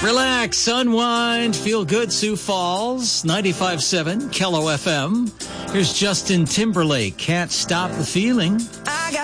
Relax, unwind, feel good, Sioux Falls, 95.7 Kello FM. Here's Justin Timberlake, Can't Stop the Feeling.